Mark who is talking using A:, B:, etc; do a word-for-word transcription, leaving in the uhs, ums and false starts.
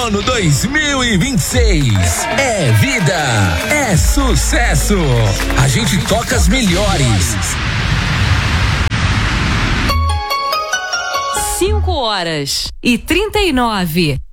A: ano dois mil e vinte e seis. É vida, é sucesso. A gente toca as melhores.
B: Cinco horas e trinta e nove.